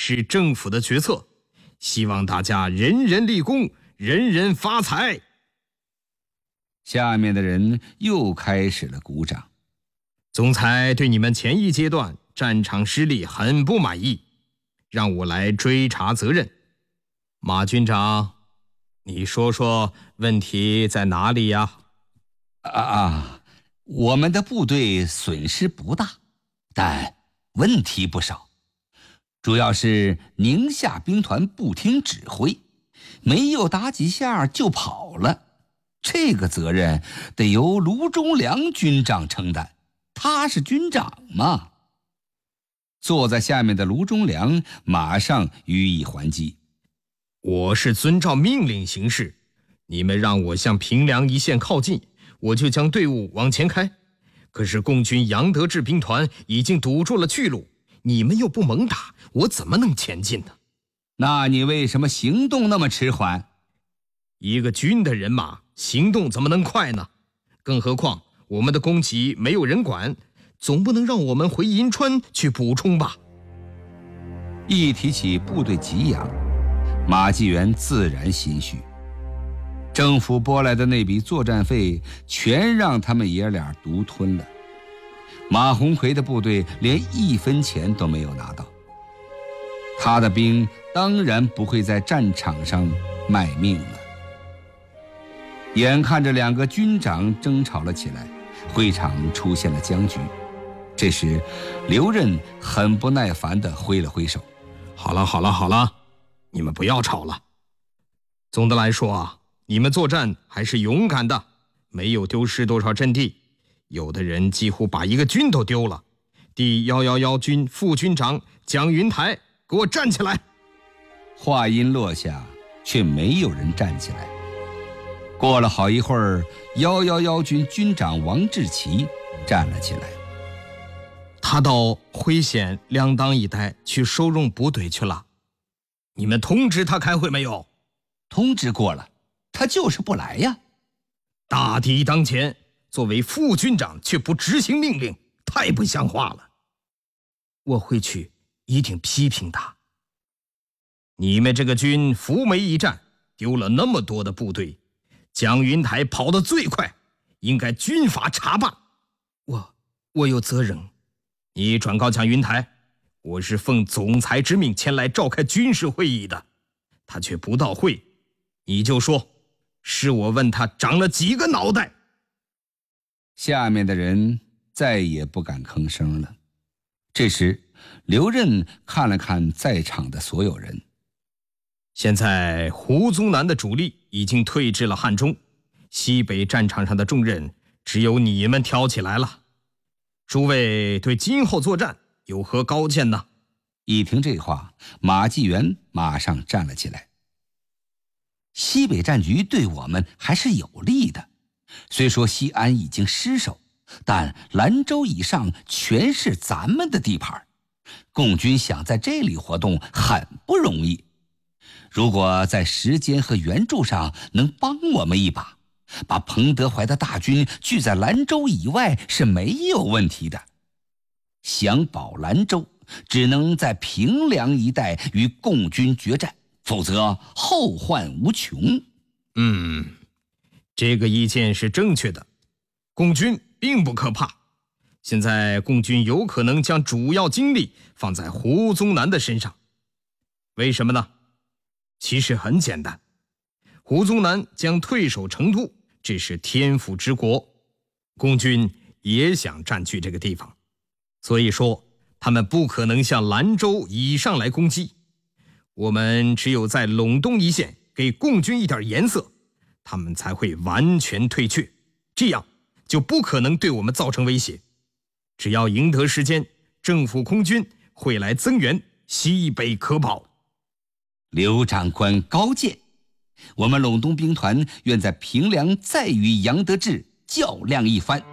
是政府的决策，希望大家人人立功，人人发财。 下面的人又开始了鼓掌。 总裁对你们前一阶段战场失利很不满意，让我来追查责任。马军长，你说说问题在哪里呀？ 我们的部队损失不大，但问题不少，主要是宁夏兵团不听指挥，没有打几下就跑了。这个责任得由卢忠良军长承担，他是军长嘛。坐在下面的卢忠良马上予以还击。 我是遵照命令行事，你们让我向平凉一线靠近，我就将队伍往前开。可是共军杨得志兵团已经堵住了去路，你们又不猛打，我怎么能前进呢？ 那你为什么行动那么迟缓？ 一个军的人马行动怎么能快呢？更何况我们的供给没有人管，总不能让我们回银川去补充吧。 一提起部队给养，马继元自然心虚。政府拨来的那笔作战费全让他们爷俩独吞了，马鸿逵的部队连1分钱都没有拿到。他的兵当然不会在战场上卖命了。眼看着2个军长争吵了起来，会场出现了僵局。这时刘任很不耐烦地挥了挥手： 好了，你们不要吵了。总的来说啊，你们作战还是勇敢的，没有丢失多少阵地，有的人几乎把一个军都丢了。第111军副军长蒋云台，给我站起来！ 话音落下，却没有人站起来。过了好一会儿，111军军长王志奇站了起来。 他到辉县两党一带去收容部队去了。你们通知他开会没有？ 通知过了，他就是不来呀。 大敌当前，作为副军长却不执行命令，太不像话了。我会去，一定批评他。你们这个军扶梅一战丢了那么多的部队，蒋云台跑得最快，应该军法查办。我有责任。你转告蒋云台，我是奉总裁之命前来召开军事会议的，他却不到会，你就说是我问他长了几个脑袋。 下面的人再也不敢吭声了。这时刘任看了看在场的所有人， 现在胡宗南的主力已经退至了汉中，西北战场上的重任只有你们挑起来了。诸位对今后作战有何高见呢？ 一听这话，马继元马上站了起来。西北战局对我们还是有利的，虽说西安已经失守，但兰州以上全是咱们的地盘，共军想在这里活动很不容易。如果在时间和援助上能帮我们一把，把彭德怀的大军聚在兰州以外是没有问题的。想保兰州，只能在平凉一带与共军决战，否则后患无穷。 这个意见是正确的。共军并不可怕，现在共军有可能将主要精力放在胡宗南的身上。为什么呢？其实很简单，胡宗南将退守成都，这是天府之国，共军也想占据这个地方，所以说他们不可能向兰州以上来攻击。我们只有在陇东一线给共军一点颜色，他们才会完全退却，这样就不可能对我们造成威胁。只要赢得时间，政府空军会来增援，西北可保。 刘长官高见，我们陇东兵团愿在平凉再与杨得志较量一番。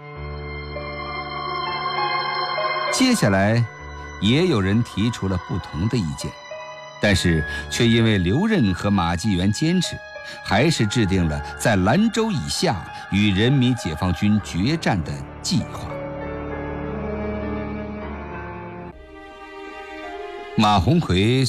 接下来也有人提出了不同的意见，但是却因为刘任和马继元坚持，还是制定了在兰州以下与人民解放军决战的计划。马鸿逵